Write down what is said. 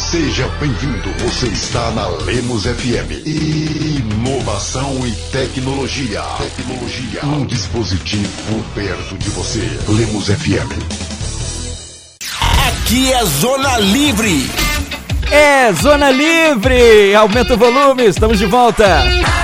Seja bem-vindo, você está na Lemos FM. Inovação e tecnologia. Um dispositivo perto de você. Lemos FM. Aqui é Zona Livre. É Zona Livre. Aumenta o volume, estamos de volta.